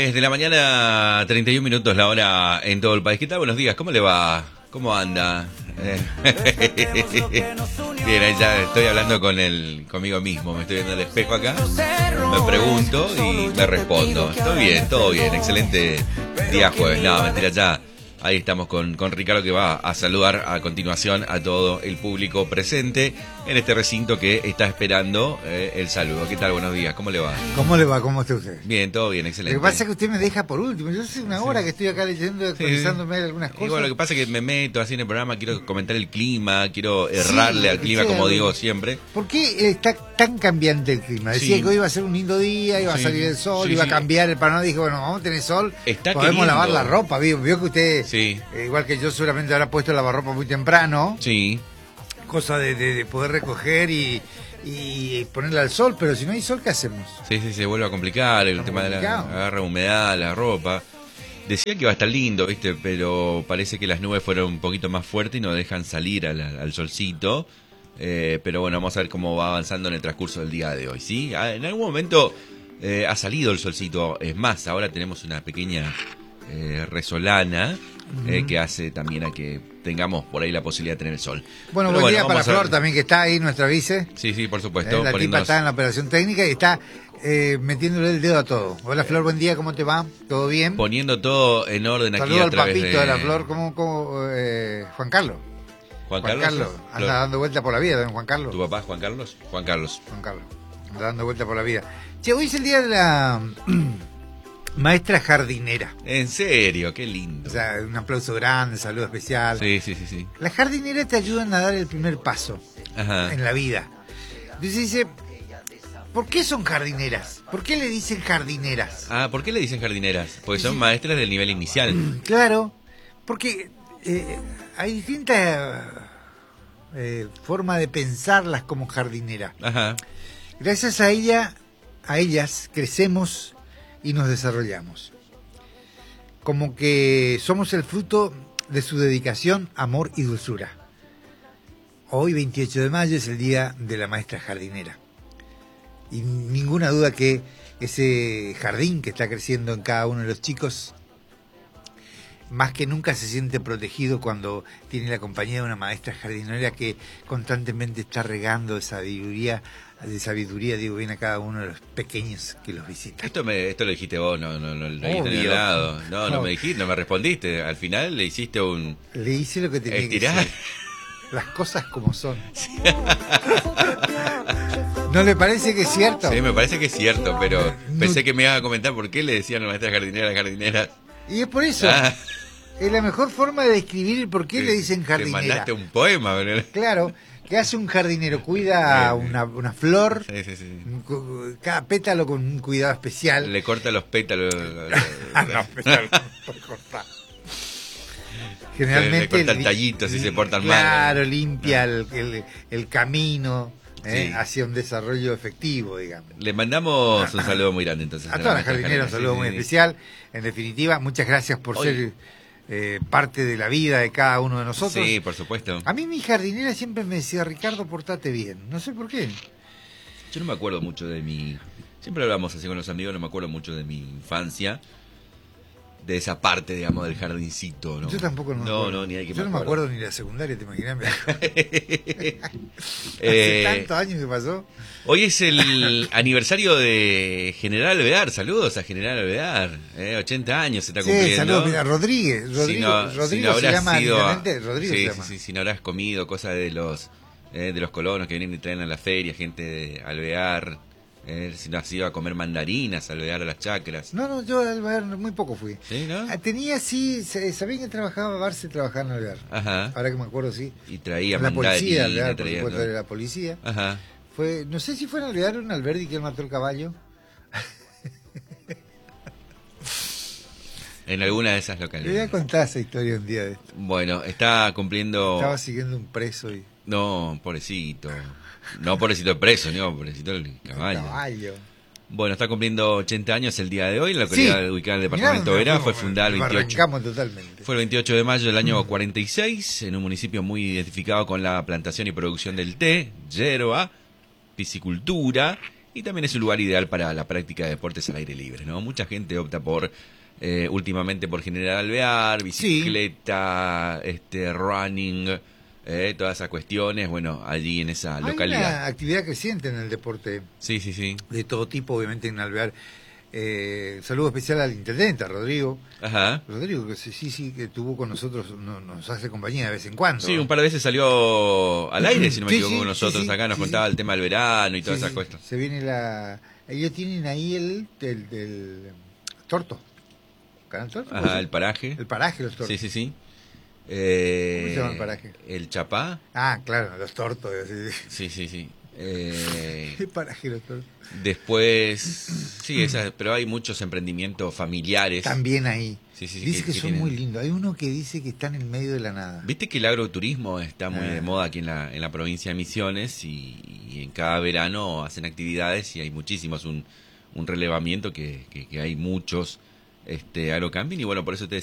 10 de la mañana, 31 minutos la hora en todo el país. ¿Qué tal? Buenos días, ¿cómo le va? ¿Cómo anda? Bien, ahí ya estoy hablando conmigo mismo, me estoy viendo el espejo acá, me pregunto y me respondo. Estoy bien, todo bien, excelente día jueves. No, mentira, ya. Ahí estamos con Ricardo, que va a saludar a continuación a todo el público presente en este recinto que está esperando el saludo. ¿Qué tal? Buenos días, ¿cómo le va? ¿Cómo le va? ¿Cómo está usted? Bien, todo bien, excelente. Lo que pasa es que usted me deja por último. Yo hace una hora que estoy acá leyendo, actualizándome algunas cosas. Y bueno, lo que pasa es que me meto así en el programa, quiero comentar el clima, quiero errarle al clima, como digo siempre. ¿Por qué está tan cambiante el clima? Decía que hoy iba a ser un lindo día, iba a salir el sol, iba a cambiar el panorama. Dije, bueno, vamos a tener sol, podemos lavar la ropa. Vio que usted, igual que yo, seguramente habrá puesto el lavarropa muy temprano. Sí. Cosa de poder recoger y ponerla al sol, pero si no hay sol, ¿qué hacemos? Sí, se vuelve a complicar el tema de la agarra humedad, la ropa. Decía que iba a estar lindo, ¿viste? Pero parece que las nubes fueron un poquito más fuertes y no dejan salir al solcito. Pero bueno, vamos a ver cómo va avanzando en el transcurso del día de hoy, ¿sí? En algún momento ha salido el solcito. Es más, ahora tenemos una pequeña resolana que hace también a que tengamos por ahí la posibilidad de tener el sol. Bueno, buen día para Flor también, que está ahí, nuestra vice. Sí, por supuesto. La tipa está en la operación técnica y está metiéndole el dedo a todo. Hola Flor, buen día, ¿cómo te va? ¿Todo bien? Poniendo todo en orden aquí. Saludo al papito de la Flor, ¿cómo Juan Carlos? Juan Carlos anda dando vuelta por la vida, don Juan Carlos. ¿Tu papá es Juan Carlos? Juan Carlos anda dando vuelta por la vida. Che, hoy es el día de la maestra jardinera. En serio, qué lindo. O sea, un aplauso grande, saludo especial. Sí. Las jardineras te ayudan a dar el primer paso en la vida. Entonces dice, ¿por qué son jardineras? ¿Por qué le dicen jardineras? ¿Por qué le dicen jardineras? Porque son maestras del nivel inicial. Claro, porque hay distintas formas de pensarlas como jardineras. Gracias a ellas crecemos y nos desarrollamos. Como que somos el fruto de su dedicación, amor y dulzura. Hoy, 28 de mayo, es el día de la maestra jardinera. Y ninguna duda que ese jardín que está creciendo en cada uno de los chicos, más que nunca se siente protegido cuando tiene la compañía de una maestra jardinera que constantemente está regando de sabiduría, digo, bien a cada uno de los pequeños que los visitan. Esto lo dijiste vos, no lo dijiste en el lado. No me dijiste, no me respondiste. Al final le hiciste Le hice lo que tenía que hacer. Las cosas como son. ¿No le parece que es cierto? Sí, me parece que es cierto, pero pensé que me ibas a comentar por qué le decían a la maestra jardinera jardineras. Y es por eso. Es la mejor forma de describir por qué le dicen jardinera. Te mandaste un poema, ¿verdad? Claro. ¿Qué hace un jardinero? Cuida una flor, cada pétalo con un cuidado especial. Le corta los pétalos. Pétalos no cortar. Generalmente le corta el tallito si se portan mal. Claro, limpia el camino hacia un desarrollo efectivo, digamos. Le mandamos un saludo muy grande entonces. A todas las jardineras un saludo muy especial. En definitiva, muchas gracias por ser parte de la vida de cada uno de nosotros. Sí, por supuesto. A mí mi jardinera siempre me decía, Ricardo, portate bien. No sé por qué. Yo no me acuerdo mucho de siempre hablamos así con los amigos, no me acuerdo mucho de mi infancia, de esa parte, digamos, del jardincito, ¿no? Yo tampoco no, ni hay que. Yo no me acuerdo ni la secundaria, te imaginas. Hace tantos años que pasó. Hoy es el aniversario de General Alvear. Saludos a General Alvear. 80 años se está cumpliendo. Saludos, mira, Rodríguez si no se llama Rodrigo se llama. Si no habrás comido cosas de los colonos que vienen y traen a la feria, gente de Alvear. Si no has ido a comer mandarinas, Alvear a las chacras. No, yo a Alvear muy poco fui. ¿Sí, no? Tenía, sabía que trabajaba, Barce trabajaba en Alvear. Ahora que me acuerdo, sí. Y traía la policía, Alvear, por supuesto, de la policía. No sé si fue en Alvear o en Alberdi que él mató el caballo. En alguna de esas localidades. Le voy a contar esa historia un día de esto. Bueno, está cumpliendo. Estaba siguiendo un preso y. No, pobrecito. No, pobrecito el preso, no, pobrecito el caballo. Bueno, está cumpliendo 80 años el día de hoy en la localidad ubicada en el departamento de Verá. Fue fundada el 28. Totalmente. Fue el 28 de mayo del año 46, en un municipio muy identificado con la plantación y producción del té, yerba, piscicultura y también es un lugar ideal para la práctica de deportes al aire libre, ¿no? Mucha gente opta por últimamente por General Alvear, bicicleta, running, todas esas cuestiones, bueno, allí en esa localidad. Hay una actividad creciente en el deporte. Sí, sí, sí. De todo tipo, obviamente en Alvear. Saludo especial al intendente, a Rodrigo. Ajá. Rodrigo, que sí, que tuvo con nosotros, nos hace compañía de vez en cuando. Sí, un par de veces salió al aire, si no me equivoco, con nosotros acá, nos contaba el tema del verano y toda esa cuestión. Se viene ellos tienen ahí el torto. ¿Canal Torto? Ajá, el paraje. El paraje, los tortos. Sí, sí, sí. ¿Cómo se llama el paraje? El Chapá. Ah, claro, los tortos. Sí, sí, sí. El paraje, los tortos. Después, sí, pero hay muchos emprendimientos familiares. También ahí. Sí, sí, dice que son tienen... muy lindos. Hay uno que dice que están en medio de la nada. Viste que el agroturismo está muy de moda aquí en la provincia de Misiones y en cada verano hacen actividades y hay muchísimos, un relevamiento que hay muchos agrocamping y bueno, por eso te